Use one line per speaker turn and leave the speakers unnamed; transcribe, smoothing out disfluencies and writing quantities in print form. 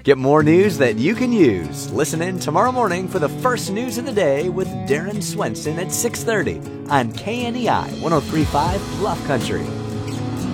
Get more news that you can use. Listen in tomorrow morning for the first news of the day with Darren Swenson at 6:30 on KNEI 103.5 Bluff Country.